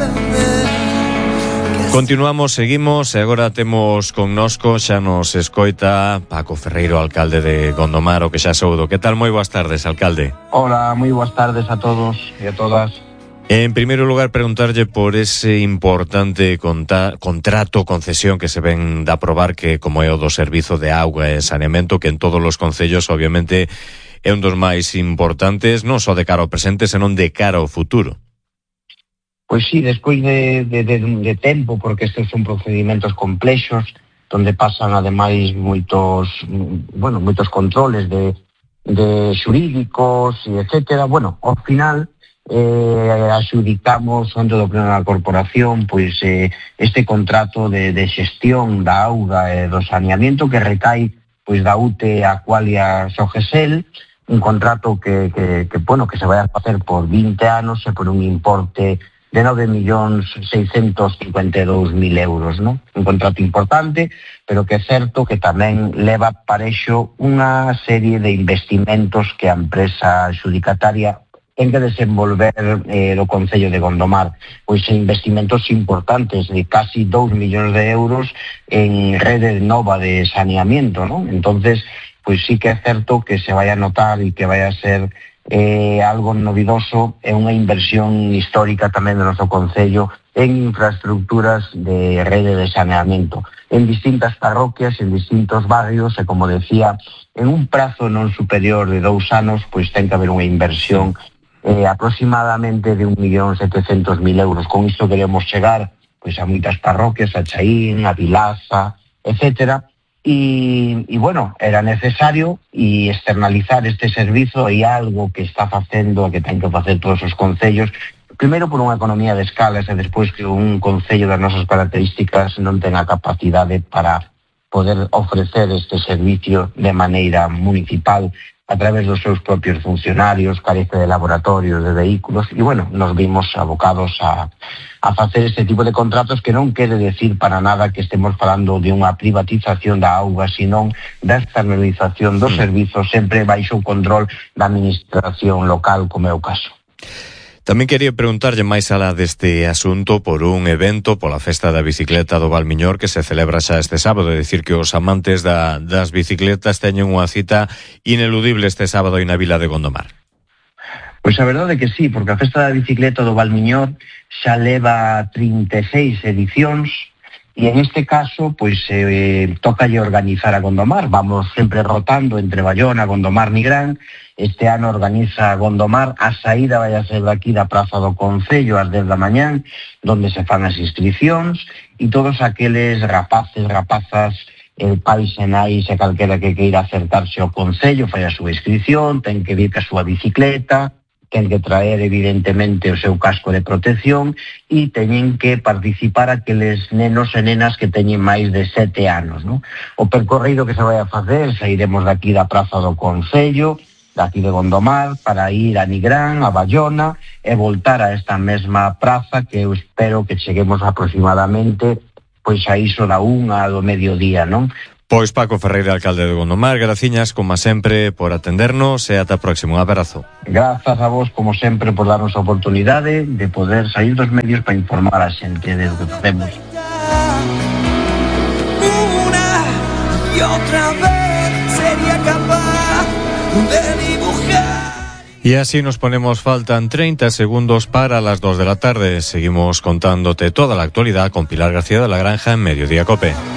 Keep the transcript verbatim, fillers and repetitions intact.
Continuamos, seguimos e agora temos connosco, xa nos escoita Paco Ferreiro, alcalde de Gondomar, o que xa soudo. Que tal? Moi boas tardes, alcalde. Hola, moi boas tardes a todos e a todas. En primeiro lugar, preguntarlle por ese importante conta, contrato, concesión que se ven de aprobar, que como é o do Servizo de Auga e Saneamento, que en todos os concellos, obviamente, é un dos máis importantes, non só de cara ao presente, senón de cara ao futuro. Pois sí, despois de, de, de, de tempo, porque estes son procedimentos complexos, donde pasan ademais moitos, bueno, moitos controles de, de xurídicos, etcétera. Bueno, ao final eh, axudicamos onde do pleno da corporación pois eh, este contrato de, de xestión da auga e do saneamento que recai pois da U T E, Aqualia, Sogesel, un contrato que, que, que, bueno, que se vai a facer por vinte anos e por un importe de nove millóns seiscentos cincuenta e dous mil euros, ¿no? Un contrato importante, pero que é certo que tamén leva parexo unha serie de investimentos que a empresa xudicataria ten que desenvolver eh, do Concello de Gondomar. Pois investimentos importantes de casi dous millóns de euros en rede nova de saneamiento, ¿no? Entonces, pois sí que é certo que se vai a notar e que vai a ser Eh, algo novidoso, é unha inversión histórica tamén do noso Concello en infraestructuras de rede de saneamento en distintas parroquias, en distintos barrios, e como decía, en un prazo non superior de dous anos, pois ten que haber unha inversión eh, aproximadamente de un millón setecientos mil euros. Con isto queremos chegar pois a moitas parroquias, a Chaín, a Vilaza, etcétera. Y, y bueno, era necesario y externalizar este servizo e algo que está facendo, que ten que facer todos os concellos, primeiro por unha economía de escalas e despois que un concello das nosas características non ten a capacidade para poder ofrecer este servicio de maneira municipal a través dos seus propios funcionarios, carece de laboratorios, de vehículos, e bueno, nos vimos abocados a, a facer este tipo de contratos, que non quere decir para nada que estemos falando de unha privatización da auga, senón da externalización dos servizos, sempre baixo o control da administración local, como é o caso. Tamén quería preguntarlle máis alá deste asunto por un evento pola Festa da Bicicleta do Valmiñor que se celebra xa este sábado, é dicir que os amantes da, das bicicletas teñen unha cita ineludible este sábado aí na vila de Gondomar. Pois a verdade é que sí, porque a Festa da Bicicleta do Valmiñor xa leva trinta e seis edicións e en este caso pois eh, tocalle organizar a Gondomar. Vamos sempre rotando entre Bayona, Gondomar, Nigrán. Este ano organiza Gondomar, a saída vai a ser daqui da Praza do Concello ás dez da mañán, donde se fan as inscripcións, e todos aqueles rapaces, rapazas, eh, pais e nais e calquera que queira acercarse ao Concello, fai a súa inscripción, ten que vir ca súa bicicleta, ten que traer evidentemente o seu casco de protección e teñen que participar aqueles nenos e nenas que teñen máis de sete anos, ¿no? O percorrido que se vai a facer, sairemos daqui da Praza do Concello, daqui de Gondomar, para ir a Nigrán, a Bayona, e voltar a esta mesma praza, que eu espero que cheguemos aproximadamente pois a iso da unha do mediodía, non? Pois Paco Ferreira, alcalde de Gondomar, graciñas, como sempre, por atendernos e ata próximo. Un abrazo. Grazas a vos, como sempre, por darnos a oportunidade de poder sair dos medios para informar a xente de lo que facemos. Una y otra vez sería capaz de dibujar. Y así nos ponemos, faltan treinta segundos para las dos de la tarde. Seguimos contándote toda la actualidad con Pilar García de la Granja en Mediodía Cope.